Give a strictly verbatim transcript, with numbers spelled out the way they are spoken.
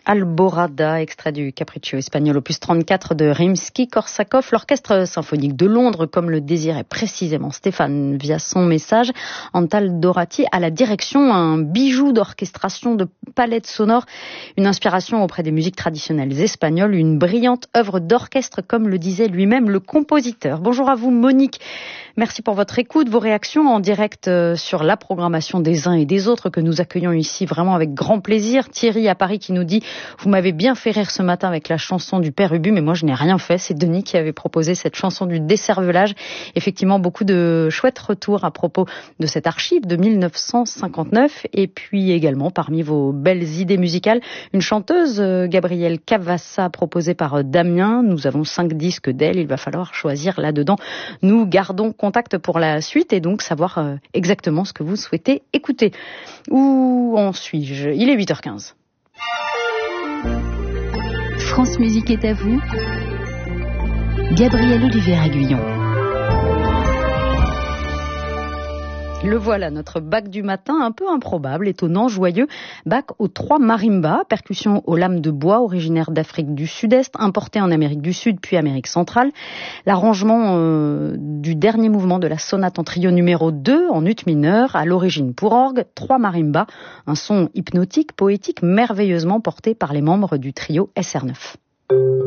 Alborada, extrait du Capriccio espagnol opus trente-quatre de Rimsky-Korsakov. L'orchestre symphonique de Londres, comme le désirait précisément Stéphane via son message. Antal Dorati à la direction, un bijou d'orchestration, de palette sonore, une inspiration auprès des musiques traditionnelles espagnoles, une brillante œuvre d'orchestre, comme le disait lui-même le compositeur. Bonjour à vous Monique, merci pour votre écoute, vos réactions en direct sur la programmation des uns et des autres que nous accueillons ici vraiment avec grand plaisir. Thierry à Paris qui nous dit « Vous m'avez bien fait rire ce matin avec la chanson du Père Ubu, mais moi je n'ai rien fait. » C'est Denis qui avait proposé cette chanson du décervelage. Effectivement, beaucoup de chouettes retours à propos de cette archive de mille neuf cent cinquante-neuf. Et puis également, parmi vos belles idées musicales, une chanteuse, Gabrielle Cavassa, proposée par Damien. Nous avons cinq disques d'elle, il va falloir choisir là-dedans. Nous gardons contact pour la suite et donc savoir exactement ce que vous souhaitez écouter. Où en suis-je ? Il est huit heures quinze. France Musique est à vous. Gabriel Olivier-Aguillon. Le voilà, notre bac du matin, un peu improbable, étonnant, joyeux. Bac aux trois marimbas, percussion aux lames de bois, originaire d'Afrique du Sud-Est, importé en Amérique du Sud puis Amérique centrale. L'arrangement euh, du dernier mouvement de la sonate en trio numéro deux, en ut mineur, à l'origine pour orgue, trois marimbas, un son hypnotique, poétique, merveilleusement porté par les membres du trio S R neuf.